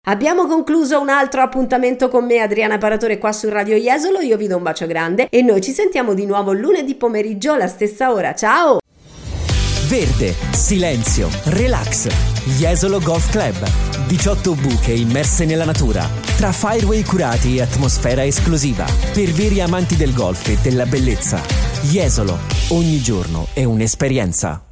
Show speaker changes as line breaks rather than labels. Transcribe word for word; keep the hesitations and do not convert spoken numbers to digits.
Abbiamo concluso un altro appuntamento con me, Adriana Paratore, qua su Radio Jesolo. Io vi do un bacio grande e noi ci sentiamo di nuovo lunedì pomeriggio alla stessa ora. Ciao!
Verde, silenzio, relax. Jesolo Golf Club. diciotto buche immerse nella natura, tra fireway curati e atmosfera esclusiva. Per veri amanti del golf e della bellezza. Jesolo, ogni giorno è un'esperienza.